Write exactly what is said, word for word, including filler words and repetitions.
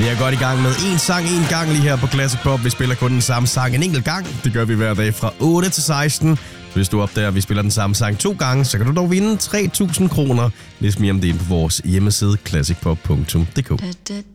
Vi er godt i gang med en sang, en gang lige her på Classic Pop. Vi spiller kun den samme sang en enkelt gang. Det gør vi hver dag fra otte til seksten. Hvis du opdager, at vi spiller den samme sang to gange, så kan du dog vinde tre tusind kroner. Læs mere om det inde på vores hjemmeside classic pop punktum d k.